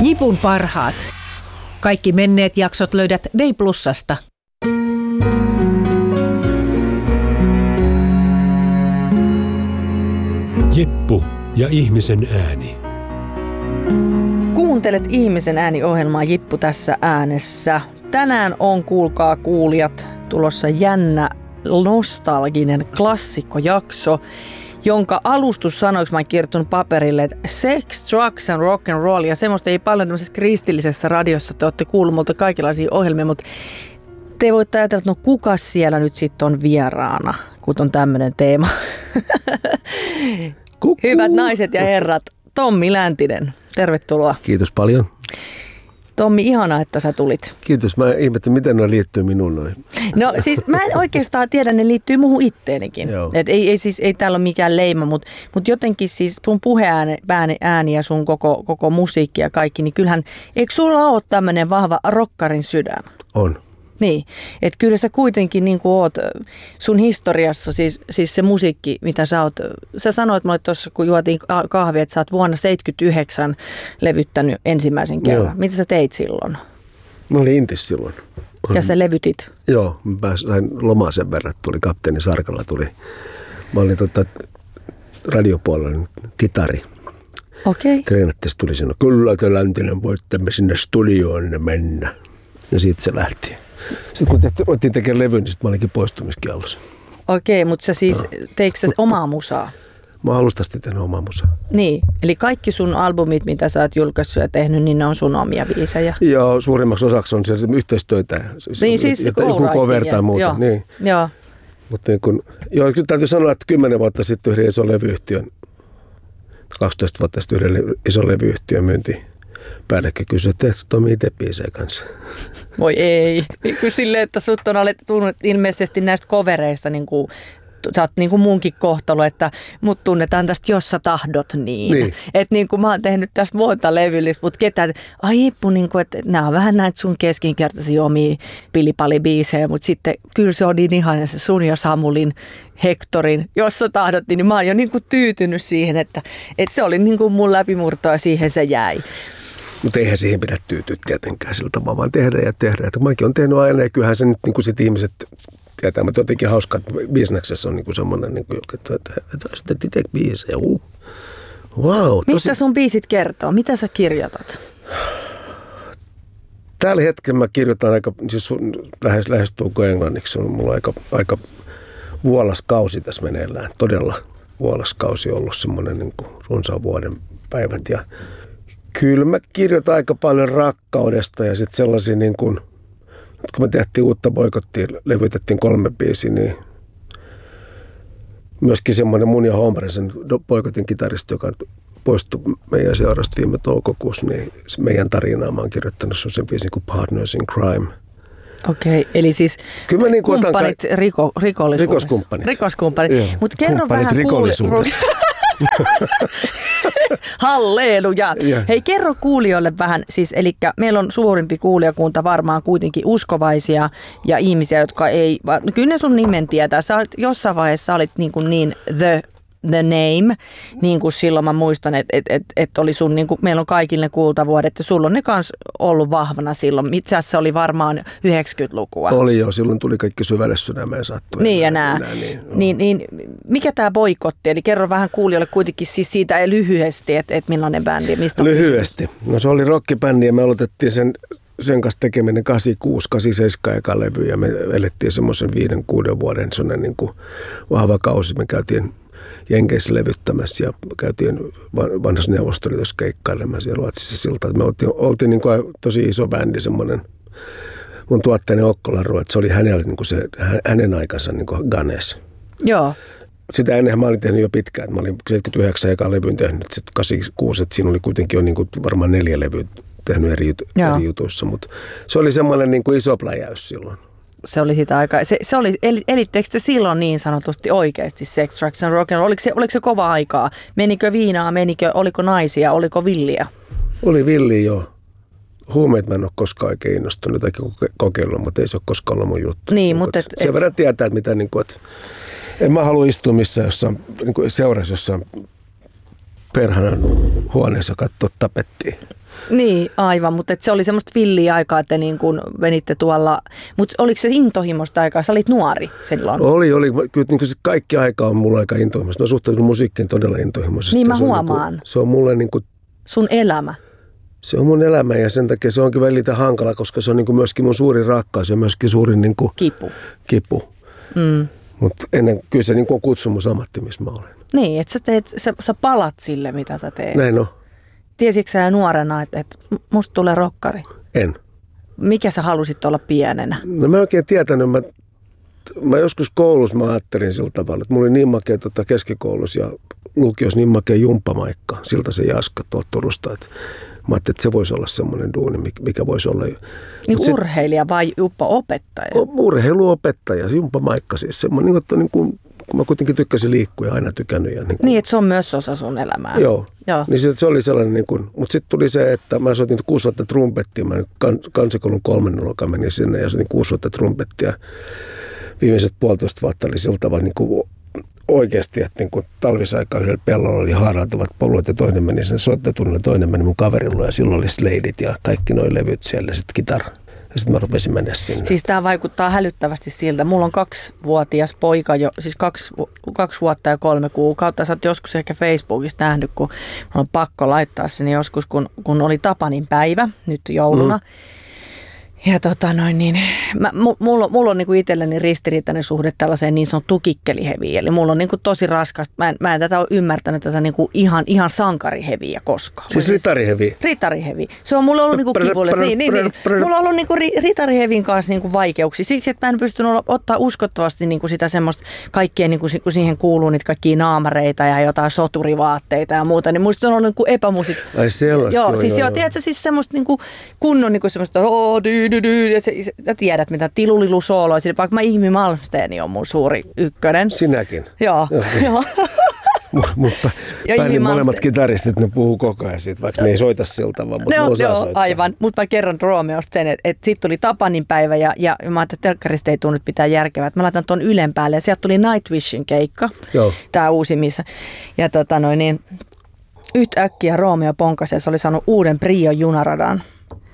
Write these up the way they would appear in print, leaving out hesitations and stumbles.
Jipun parhaat. Kaikki menneet jaksot löydät Day Plusasta. Jippu ja ihmisen ääni. Kuuntelet Ihmisen ääni-ohjelmaa Jippu tässä äänessä. Tänään on, kuulkaa kuulijat, tulossa jännä nostalginen klassikkojakso, jonka alustussanoiksi mä oon kirjoittanut paperille, että sex, drugs and rock and roll. Ja semmoista ei paljon tämmöisessä kristillisessä radiossa, te olette kuullut multa kaikenlaisia ohjelmia, mutta te voitte ajatella, että no kuka siellä nyt sitten on vieraana, kun on tämmöinen teema. Hyvät naiset ja herrat, Tommi Läntinen, tervetuloa. Kiitos paljon. Tommi, ihanaa, että sä tulit. Kiitos. Mä ihmettelin, miten ne liittyy minuun noin. No siis mä en oikeastaan tiedä, ne liittyy muuhun itteenikin. Et ei täällä ole mikään leima, mutta jotenkin siis sun puheääni ja sun koko musiikki ja kaikki, niin kyllähän, eikö sulla ole tämmöinen vahva rokkarin sydän? On. Niin, että kyllä sä kuitenkin niin kuin oot sun historiassa, siis se musiikki, mitä sä oot, sä sanoit mulle tuossa, kun juotiin kahvia, että sä oot vuonna 1979 levyttänyt ensimmäisen kerran. Joo. Mitä sä teit silloin? Mä olin Intis silloin. Ja sä levytit? Joo, mä sain lomaa sen verran, tuli kapteeni Sarkala tuli. Mä olin radiopuolella kitari. Okei. Treenattiin, tuli sinne, kyllä te Läntinen voitte me sinne studioon mennä. Ja siitä se lähti. Sitten kun ruvettiin tekemään levyyn, niin sitten mä olinkin poistumiskiellossa. Okei, mutta sä siis, teikö sä omaa musaa? Mä oon alusta asti tehnyt omaa musaa. Niin, eli kaikki sun albumit, mitä sä oot julkaissut ja tehnyt, niin ne on sun omia biisejä? Joo, suurimmaksi osaksi on se yhteistöitä. Niin siis joku cover tai muuta. Joo. Niin. Joo. Mutta niin kun, täytyy sanoa, että 10 vuotta sitten yhden ison levyyhtiön, 12 vuotta sitten yhden ison levyyhtiön päällekin kysyi, että teetkö Tomi itse biisejä kanssa? Voi ei. Niin silleen, että sut on tunnet ilmeisesti näistä covereista, niin kuin, sä oot niin kuin munkin kohtalo, että mut tunnetaan tästä Jos sä tahdot niin. Että niin kuin mä oon tehnyt tästä monta levyllistä, mutta ketään, Jippu, niin kuin, että nämä on vähän näitä sun keskinkertaisia omia pilipalibiisejä, mutta sitten kyllä se on niin ihana se sun ja Samulin, Hektorin, Jos sä tahdot niin mä oon jo niin kuin tyytynyt siihen, että se oli niin kuin mun läpimurtoa ja siihen se jäi. Mutta eihän siihen pidä tyytyä tietenkään sillä tavalla, vaan tehdä. Että mäkin olen tehnyt aina ja kyllähän se nyt niin kuin sit ihmiset tietää, mutta jotenkin hauska, että bisneksessä on niin semmoinen, niin että sitten itse biisejä. Wow, mistä sun biisit kertoo? Mitä sä kirjoitat? Tällä hetkellä mä kirjoitan siis lähestulkoon englanniksi. On mulla aika vuolas kausi tässä meneillään. Todella vuolas kausi on ollut semmoinen niin kuin runsaan vuoden päivät ja kyllä mä kirjoitan aika paljon rakkaudesta ja sitten sellaisia niin kuin, kun me tehtiin uutta boikottia, levytettiin 3 biisiä, niin myöskin semmoinen mun ja Holmbergsen boikotin kitaristi, joka poistui meidän seurasta viime toukokuussa, niin meidän tarinaa mä oon kirjoittanut sen biisin kuin Partners in Crime. Okei, eli siis kyllä niin kumppanit rikoskumppanit. Mutta kerro vähän Halleluja. Hei, kerro kuulijoille vähän, siis eli meillä on suurimpi kuulijakunta varmaan kuitenkin uskovaisia ja ihmisiä, jotka ei, no kyllä ne sun nimen tietää. Sä jossain vaiheessa olit niin the name, niin kuin silloin mä muistan, että oli sun, niin kuin meillä on kaikille ne kultavuodet ja sulla on ne kans ollut vahvana silloin. Itse asiassa se oli varmaan 90-lukua. Oli joo, silloin tuli kaikki syvälle sydämeen sattua. Niin ja nää. Niin, mikä tää boikotti? Eli kerro vähän kuulijoille kuitenkin siis siitä lyhyesti, että millainen bändi, mistä on lyhyesti. No se oli rockibändi ja me aloitettiin sen kanssa tekeminen 86, 87 eka levy ja me elettiin semmoisen 5-6 vuoden sellainen niin kuin vahva kausi. Me käytiin Jenkeissä levyttämässä ja käytiin vanhassa Neuvostoliitossa keikkailemassa ja Ruotsissa siltä. Me oltiin niin kuin tosi iso bändi, semmoinen mun tuotteeni Okkolaru, että se oli hänellä niin kuin se, hänen aikansa niin kuin Ganes. Joo. Sitä ennen mä olin tehnyt jo pitkään. Mä olin 79 ekan levyn tehnyt, sitten 86, että siinä oli kuitenkin jo niin kuin varmaan 4 levyä tehnyt eri jutuissa, mutta se oli semmoinen niin kuin iso pläjäys silloin. Se oli sitä aikaa. Se oli, elittekö se silloin niin sanotusti oikeasti sex, drugs and rock and roll? Oliko se kova aikaa? Menikö viinaa, oliko naisia, oliko villiä? Oli villiä, joo. Huumeet mä en ole koskaan oikein innostunut, jotakin kokeillut, mutta ei se ole koskaan ollut mun juttu. Niin, mutta sen verran tietää, että mitä, niin kuin, että en mä halua istua missään jossain niin seurassa jossain perhanan huoneessa katsoa tapettiin. Niin, aivan, mutta se oli semmoista villiä aikaa, että niin kun venitte tuolla, mutta oliko se intohimosta aikaa? Sä olit nuori silloin. Oli. Kyllä niin se kaikki aika on mulla aika intohimoista. No suhtaudun musiikkiin todella intohimoisesti. Niin mä huomaan. Se on mulle niin kuin, sun elämä. Se on mun elämä ja sen takia se onkin välillä hankala, koska se on niin kuin myöskin mun suurin rakkaus ja myöskin suurin niin kuin kipu. Mutta kyllä se niin kuin on kutsumusammatti, missä mä olen. Niin, että sä palat sille, mitä sä teet. Näin on. Tiesitkö sä nuorena, että musta tulee rokkari? En. Mikä sä halusit olla pienenä? No mä en oikein tietänyt. Mä joskus koulussa mä ajattelin sillä tavalla, että mulla oli niin makea keskikoulussa ja lukiossa niin makea jumppamaikka, siltä se Jaska tuolta Turusta, että mä ajattelin, että se voisi olla semmoinen duuni, mikä voisi olla. Niin urheilija vai jumppa-opettaja? Urheiluopettaja, jumppamaikka siis. Semmoinen, niin kuin, kun mä kuitenkin tykkäsin liikkua ja aina tykännyt. Ja niin, että se on myös osa sun elämää. Joo. Niin se oli sellainen, niin kuin, mutta sitten tuli se, että mä soitin 6 vuotta trumpettia. Mä kansakoulun 3. luokan menin sinne ja soitin 6 vuotta trumpettia. Viimeiset 1,5 vuotta oli sillä tavalla niin kuin oikeasti, että niin kuin talvisaikaan yhdellä pellolla oli haarautuvat polut ja toinen meni sen soittotunnilla, toinen meni mun kaverilla ja silloin oli sleidit ja kaikki noi levyt siellä ja sitten kitara. Ja sitten mä rupesin mennä sinne. Siis tää vaikuttaa hälyttävästi siltä. Mulla on 2-vuotias poika jo, siis 2 vuotta ja 3 kuukautta. Sä oot joskus ehkä Facebookista nähnyt, kun mulla on pakko laittaa sen joskus, kun oli Tapanin päivä nyt jouluna. Ja mulla on niinku itselleni ristiriitainen suhde tällaiseen niin sanottuun kikkeliheviin. Eli mulla on niinku tosi raskasta. Mä en tätä ole ymmärtänyt tätä niinku ihan sankariheviä koskaan. Siis ritarihevi? Ritarihevi. Se on mulla ollut niinku kivullista. Niin. Mulla on ollut niinku ritarihevin kanssa niinku vaikeuksia. Siksi, että mä en pystynyt ottaa uskottavasti niinku sitä semmoista kaikkea, niinku, kun siihen kuuluu niitä kaikkia naamareita ja jotain soturivaatteita ja muuta. Niin musta se on ollut niinku epämusiikki. Ai sellaista. Joo, siis tiedätkö siis semmoista niinku kunnon niinku semmoista sä tiedät, mitä tilulilu-sooloa. Vaikka mä Ihmi Malmsteeni on mun suuri ykkönen. Sinäkin? Joo. Mutta bändin molemmat kitaristit, ne puhuu koko ajan siitä, vaikka ne ei soita siltä, vaan ne osaa soittaa. Aivan, mutta mä kerron Roomeosta sen, että sitten tuli Tapanin päivä ja mä ajattelin, että telkkarista ei tule nyt mitään järkevää. Mä laitan tuon Ylen päälle ja sieltä tuli Nightwishin keikka, tää uusimmissa. Ja yhtäkkiä Roomeo ponkasi ja se oli saanut uuden Prio junaradan.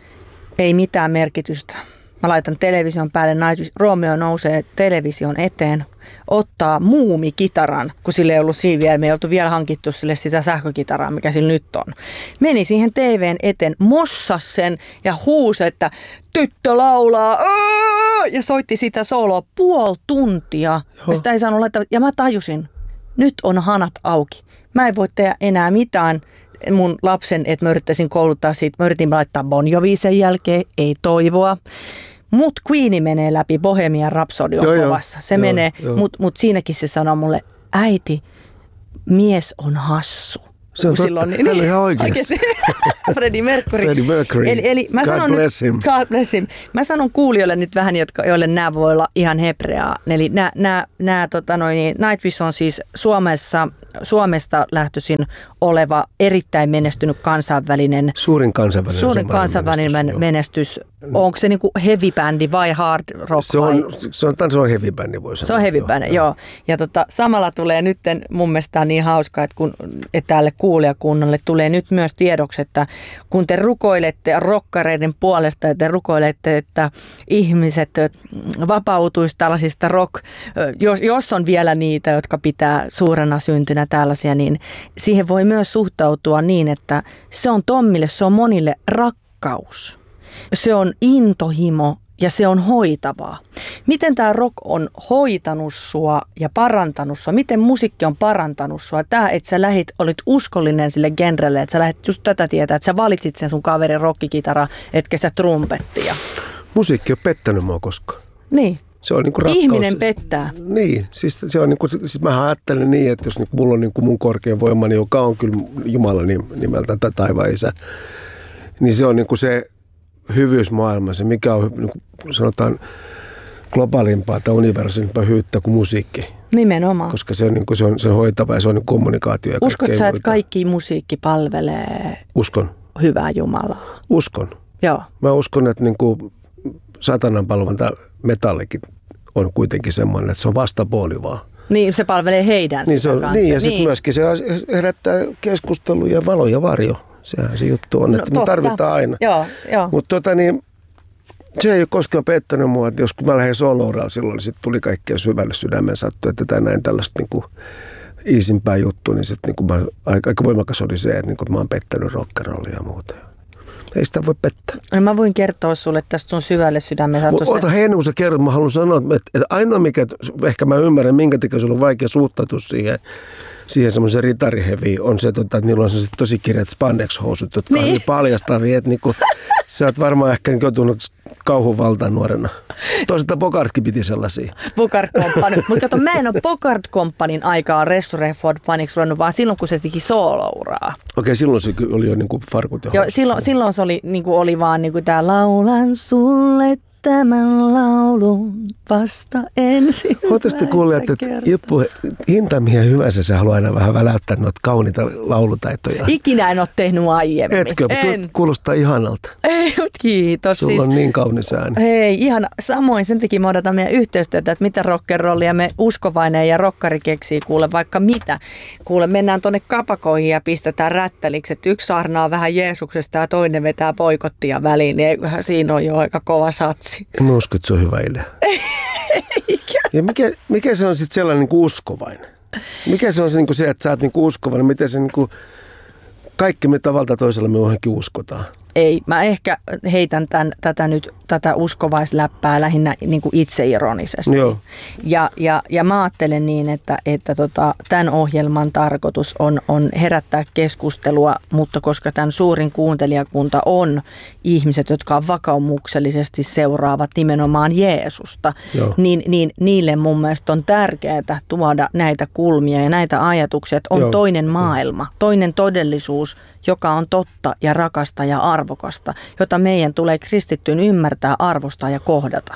Ei mitään merkitystä. Mä laitan television päälle, Romeo nousee television eteen, ottaa muumikitaran, kun sille ei ollut siinä vielä, me ei oltu vielä hankittu sille sitä sähkökitaraa, mikä sillä nyt on. Meni siihen TVn eteen, mossasi sen ja huusi, että tyttö laulaa, ja soitti sitä sooloa 0,5 tuntia. Ja sitä ei saanut laittaa, ja mä tajusin, nyt on hanat auki. Mä en voi tehdä enää mitään. Mun lapsen, että mä yrittäisin kouluttaa siitä. Mä yritin laittaa Bon Jovia sen jälkeen, ei toivoa. Mut Queeni menee läpi, Bohemian Rhapsody on kovassa. Se menee, mut siinäkin se sanoo mulle, äiti, mies on hassu. Se on totta, hän on ihan oikeasti. Freddie Mercury. Eli mä God bless him. God bless him. Mä sanon kuulijoille nyt vähän, joille nämä voi olla ihan hebreaa. Eli Nightwish on siis Suomesta lähtöisin oleva erittäin menestynyt kansainvälinen. Suurin kansainvälinen menestys. Onko se niinku heavy-bändi vai hard rock? Se on heavy-bändi, voi sanoa. Se on heavy-bändi, joo. Ja samalla tulee nyt mun mielestä niin hauskaa, että tälle kuulijakunnalle tulee nyt myös tiedoksi, että kun te rukoilette rokkareiden puolesta ja te rukoilette, että ihmiset vapautuisi tällaisista jos on vielä niitä, jotka pitää suurena syntynä tällaisia, niin siihen voi myös suhtautua niin, että se on Tommille, se on monille rakkaus. Se on intohimo ja se on hoitavaa. Miten tämä rock on hoitanut sua ja parantanut sua? Miten musiikki on parantanut sua? Tämä, että sä olit uskollinen sille genrelle, että sä lähdit just tätä tietää, että sä valitsit sen sun kaverin rockikitara, etkä sä trumpettia. Musiikki on pettänyt mua koskaan. Niin. Se on niinku rakkaus. Ihminen pettää. Niin, siis mä ajattelen niin, että jos mulla on niinku mun korkein voimani, joka on kyllä Jumala nimeltä tai taivaan isä, niin se on niinku se hyvyys maailmassa, mikä on niinku sanotaan globaalimpaa tai universaalimpaa hyvyyttä kuin musiikki. Nimenomaan. Koska se on, niinku, se on kommunikaatio ja kommunikaatio. Ja uskot sä, että kaikki musiikki palvelee hyvää Jumalaa? Uskon. Joo. Mä uskon, että niinku satanan palvonta metallikin on kuitenkin semmoinen, että se on vastapuoli vaan. Niin, se palvelee heidän Niin, sitä ja sitten niin. myöskin se herättää keskustelua ja valo ja varjo. Sehän se juttu on, että me tarvitaan aina. Joo. Mutta se ei ole koskaan pettänyt mua, että jos kun mä lähdin solo-uralle silloin, niin sitten tuli kaikkea syvälle sydämen sattua, että näin tällaista niin kuin iisimpää juttua, niin sitten niin aika voimakas oli se, että, niin kuin, mä oon pettänyt rockerollia ja muuta. Ei sitä voi pettää. No mä voin kertoa sulle tästä sun syvälle sydämen sattusta. Ota ennen kuin sä kerrot, mä haluan sanoa, että ainoa mikä, ehkä mä ymmärrän, minkä takia sulla on vaikea suhtautua siihen semmoisen ritariheviin, on se, että niillä on sellaiset tosi kirjat spandex-housut, jotka on niin paljastavia, että niinku, sä oot varmaan ehkä joutunut kauhun valtaan nuorena. Toisaalta Bogartkin piti sellaisia. Bogart Company. Mutta kato, mä en ole Bogart Companyn aikaa Ressu Redford faniksi ruvennut, vaan silloin, kun se teki soolouraa. Okei, silloin se oli jo niinku farkut ja silloin se oli, niinku, oli vaan niinku tää laulan sulle tämän laulun vasta ensin. Oletteko te kuulleet, että Jeppu, hintamia hyvänsä sä haluaa aina vähän väläyttää noita kauniita laulutaitoja? Ikinä en ole tehnyt aiemmin. Etkö? Kuulostaa ihanalta. Ei, mutta kiitos. Sulla on niin kaunis ääni. Hei, ihana. Samoin sen takia mä odotan meidän yhteistyötä, että mitä rock'n'rollia me uskovainen ja rokkari keksii, kuule vaikka mitä. Kuule, mennään tonne kapakoihin ja pistetään rättäliksi, että yksi saarnaa vähän Jeesuksesta ja toinen vetää boikottia väliin, niin eiköhän siinä on jo aika kova satsi. En usko, että se on hyvä idea. Ja mikä se on sitten sellainen niin kuin uskovainen? Mikä se on se, niin kuin se, että sä oot niin kuin uskovainen? Miten se niin kuin, kaikki me tavalla toisella me johonkin uskotaan? Ei, mä ehkä heitän tätä uskovaisläppää lähinnä niin kuin itseironisesti. Joo. Ja mä ajattelen niin, että tämän ohjelman tarkoitus on herättää keskustelua, mutta koska tämän suurin kuuntelijakunta on ihmiset, jotka vakaumuksellisesti seuraavat nimenomaan Jeesusta, niin niille mun mielestä on tärkeää tuoda näitä kulmia ja näitä ajatuksia, että on toinen maailma, toinen todellisuus, joka on totta ja rakasta ja arvokasta, jota meidän tulee kristittyyn ymmärtää, arvostaa ja kohdata.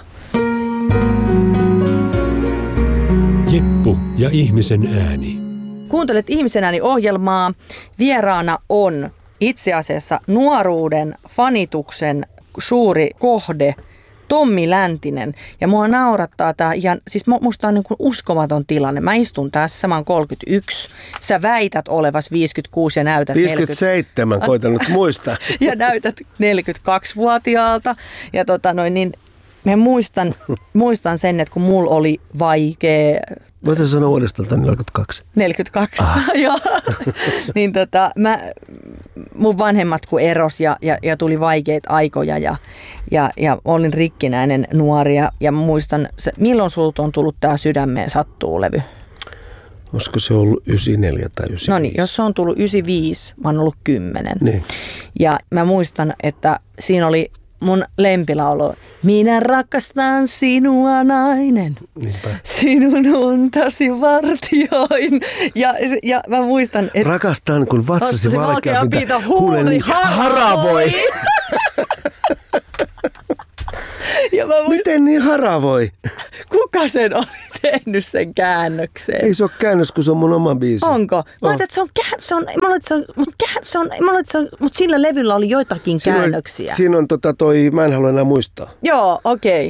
Jeppu ja ihmisen ääni. Kuuntelet Ihmisen ääni -ohjelmaa. Vieraana on itse asiassa nuoruuden fanituksen suuri kohde, Tommi Läntinen. Ja mua naurattaa tämä ihan, siis musta on niin kuin uskomaton tilanne. Mä istun tässä, mä oon 31. Sä väität olevas 56 ja näytät 57, koitan nyt muistaa. Ja näytät 42-vuotiaalta. Ja niin mä muistan sen, että kun mulla oli vaikea... Voitko sanoa uudestaan 42? 42, joo. Niin mun vanhemmat kun eros ja tuli vaikeita aikoja ja olin rikkinäinen nuori ja muistan, milloin sulta on tullut tää Sydämeen sattuu-levy? Olisiko se ollut 94 tai 95? No niin, jos se on tullut 95, mä oon ollut 10. Niin. Ja mä muistan, että siinä oli mun lempilaulo, minä rakastan sinua nainen, Niinpä. Sinun untasi vartioin. Ja mä muistan, että... Rakastan, kun vatsasi valkea pinta, huuli haravoi. Miten niin haravoi? Kuka sen oli tehnyt sen käännöksen? Ei se ole käännös, kun se on mun oma biisi. Onko? Mä ajattelin, että mutta sillä levyllä oli joitakin käännöksiä. Siinä on mä en halua enää muistaa. Joo, okei.